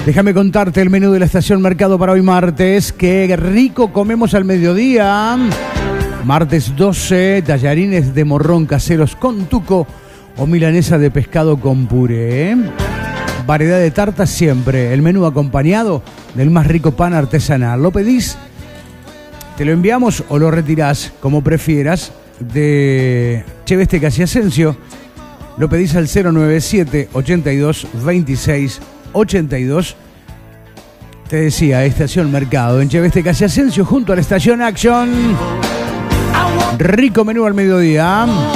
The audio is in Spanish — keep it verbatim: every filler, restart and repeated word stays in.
Déjame contarte el menú de la Estación Mercado para hoy martes. Qué rico comemos al mediodía. Martes doce, tallarines de morrón caseros con tuco o milanesa de pescado con puré. Variedad de tartas siempre. El menú acompañado del más rico pan artesanal. Lo pedís, te lo enviamos o lo retirás, como prefieras, de Cheveste Casi Asensio. Lo pedís al cero noventa y siete, ochenta y dos, veintiséis, ochenta y dos. Te decía, Estación Mercado en Cheveste Casi Asensio junto a la Estación Action. Rico menú al mediodía.